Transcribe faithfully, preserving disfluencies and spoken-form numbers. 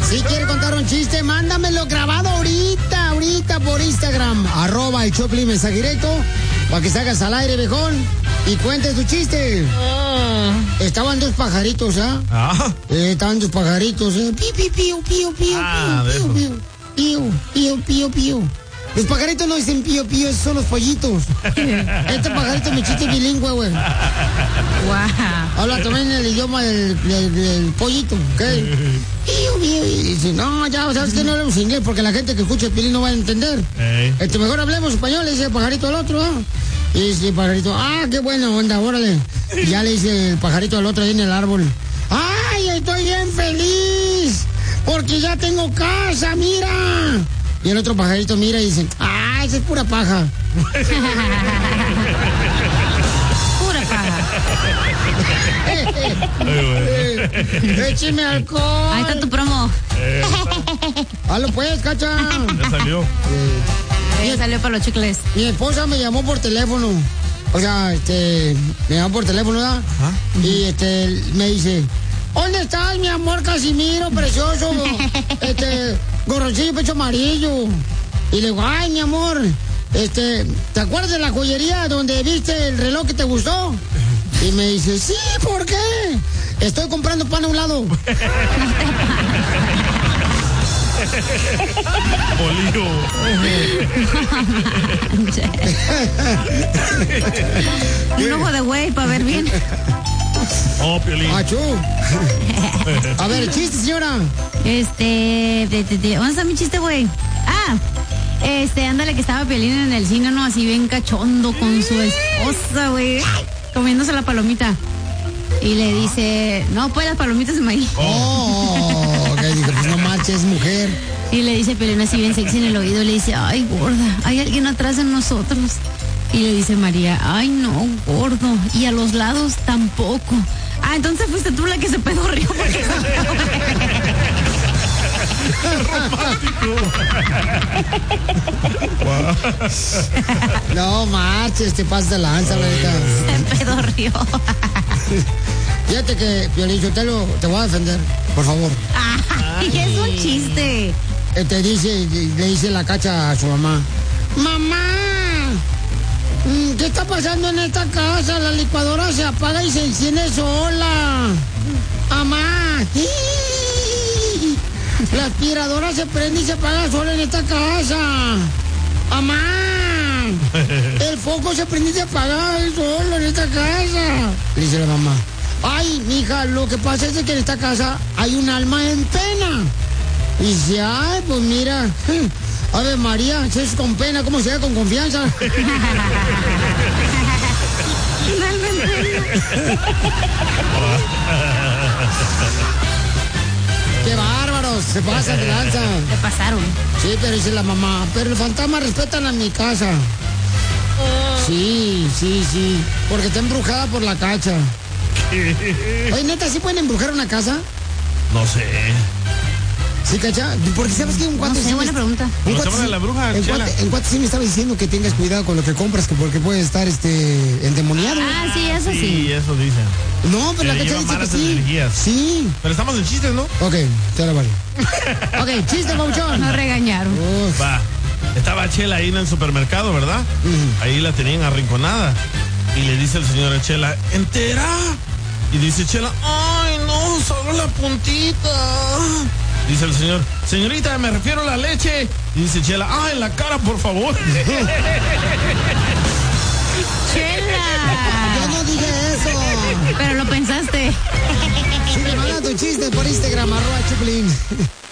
Si quieres contar un chiste, mándamelo grabado ahorita, ahorita por Instagram. Arroba el Choplin, mensaje directo, para que salgas al aire, viejón, y cuentes tu chiste. Oh. Estaban dos pajaritos, ¿ah? ¿eh? Ah. Eh, estaban dos pajaritos, ¿eh? Piu, piu, piu, piu, piu, ah, piu, piu, piu, piu, piu, piu. Los pajaritos no dicen pío, pío, esos son los pollitos. Este pajarito me chiste bilingüe, güey. Wow. Habla también el idioma del, del, del pollito, ¿ok? Pío, pío. Y dice, no, ya, ¿sabes qué? No hablamos inglés porque la gente que escucha el pilín no va a entender. Hey. Este, mejor hablemos español, le dice el pajarito al otro, ¿ah? ¿eh? Y dice el pajarito, ah, qué buena onda, órale. Y ya le dice el pajarito al otro ahí en el árbol, ay, estoy bien feliz porque ya tengo casa, mira. Y el otro pajarito mira y dice, ah, esa es pura paja. Pura paja. Écheme alcohol. Ahí está tu promo. Eh, Halo pues, cacha. Ya salió. Eh, ya salió para los chicles. Mi esposa me llamó por teléfono. O sea, este, me llamó por teléfono, ¿verdad? ¿Ah? Y este, me dice, ¿dónde estás, mi amor Casimiro, precioso? Este, gorroncillo, pecho amarillo. Y le digo, ay, mi amor, este, ¿te acuerdas de la joyería donde viste el reloj que te gustó? Y me dice, sí, ¿por qué? Estoy comprando pan a un lado. Bolillo. Un ojo de güey para ver bien. Oh, Piolín. Achú. A ver, chiste, señora. Este, de, de, de, ¿dónde está mi chiste, güey? Ah, este, ándale, que estaba Piolín en el cine, ¿no? Así bien cachondo con su esposa, güey, comiéndose la palomita. Y le dice, no, pues las palomitas de maíz. Oh, ok, dijo, pues no marches, mujer. Y le dice Piolín así bien sexy en el oído, le dice, ay, gorda, hay alguien atrás de nosotros. Y le dice María, ay, no, gordo, y a los lados tampoco. Ah, entonces fuiste tú la que se pedorrió. Porque no marches, te pasas de lanza, la neta. Se pedorrió. Fíjate que, Piolín, yo te, lo, te voy a defender, por favor. Ay, es un chiste. Eh, te dice, le dice la Cacha a su mamá, mamá, ¿qué está pasando en esta casa? La licuadora se apaga y se enciende sola. Mamá. La aspiradora se prende y se apaga sola en esta casa. Mamá. El foco se prende y se apaga solo en esta casa. Le dice la mamá, ay, mija, lo que pasa es que en esta casa hay un alma en pena. Y dice, ay, pues mira, Ave María, si es con pena, ¿cómo se da con confianza? ¡Qué bárbaros! Se pasan de lanza. Se pasaron. Sí, pero dice la mamá, pero el fantasma respetan a mi casa. Sí, sí, sí, porque está embrujada por la Cacha. Oye, neta, ¿sí pueden embrujar una casa? No sé. ¿Sí, Cacha? Porque sabes que un cuate... No sé, sí buena me... pregunta. Un cuate, sí, la bruja, en, cuate, en cuate sí me estaba diciendo que tengas cuidado con lo que compras, que porque puede estar este endemoniado. Ah, sí, eso sí. Sí, eso dicen. No, pero que la Cacha dice que sí. Energías. Sí. Pero estamos en chistes, ¿no? Ok, te la vale. Ok, chiste, Pauchón. No regañaron. Uf. Va. Estaba Chela ahí en el supermercado, ¿verdad? Uh-huh. Ahí la tenían arrinconada. Y le dice el señor a Chela, ¿entera? Y dice Chela, ay, no, solo la puntita. Dice el señor, señorita, me refiero a la leche. Y dice Chela, ah, en la cara, por favor. Chela. Yo no dije eso. Pero lo pensaste. Sí, me manda tu chiste por Instagram, arroba Choplin.